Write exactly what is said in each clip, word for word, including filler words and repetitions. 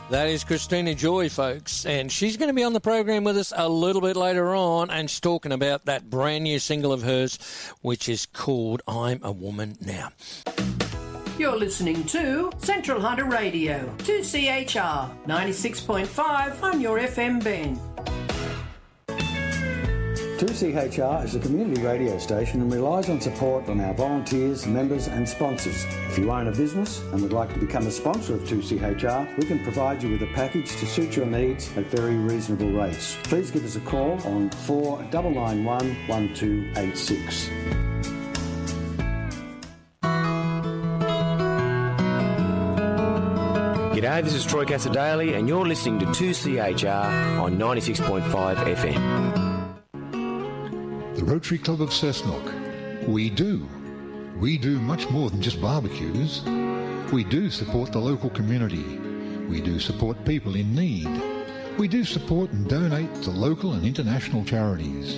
That is Christina Joy, folks, and she's going to be on the program with us a little bit later on, and she's talking about that brand new single of hers, which is called I'm a Woman Now. You're listening to Central Hunter Radio, two C H R, ninety-six point five on your F M band. two C H R is a community radio station and relies on support from our volunteers, members and sponsors. If you own a business and would like to become a sponsor of two C H R, we can provide you with a package to suit your needs at very reasonable rates. Please give us a call on four nine nine one, one two eight six. G'day, this is Troy Cassadaly and you're listening to two C H R on ninety-six point five F M. The Rotary Club of Cessnock. We do. We do much more than just barbecues. We do support the local community. We do support people in need. We do support and donate to local and international charities.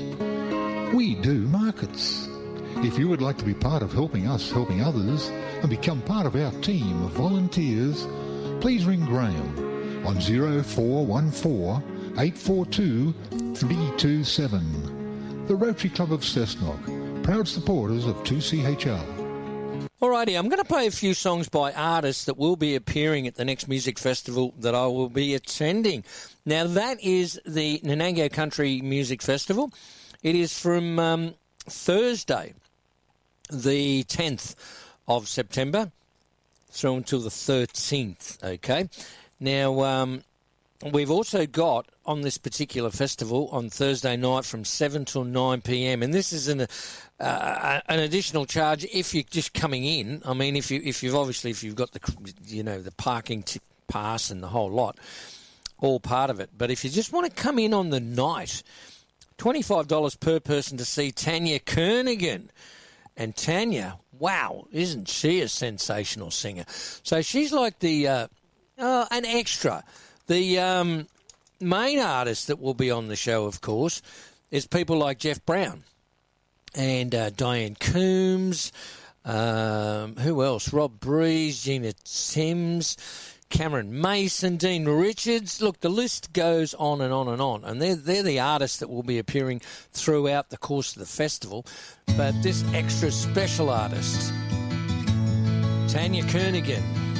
We do markets. If you would like to be part of helping us helping others and become part of our team of volunteers, please ring Graham on zero four one four, eight four two, three two seven. The Rotary Club of Cessnock, proud supporters of two C H R. Alrighty, I'm going to play a few songs by artists that will be appearing at the next music festival that I will be attending. Now, that is the Nanango Country Music Festival. It is from um, Thursday, the tenth of September, through until the thirteenth, okay? Now, um, we've also got on this particular festival on Thursday night from seven till nine p.m. and this is an uh, an additional charge if you're just coming in. I mean, if you if you've obviously if you've got the you know the parking t- pass and the whole lot, all part of it. But if you just want to come in on the night, twenty-five dollars per person to see Tanya Kernaghan. And Tanya, wow, isn't she a sensational singer? So she's like the uh, uh, an extra. The um, main artist that will be on the show, of course, is people like Jeff Brown and uh, Diane Coombs. Um, who else? Rob Breeze, Gina Sims, Cameron Mason, Dean Richards. Look, the list goes on and on and on. And they're, they're the artists that will be appearing throughout the course of the festival. But this extra special artist, Tanya Kernaghan.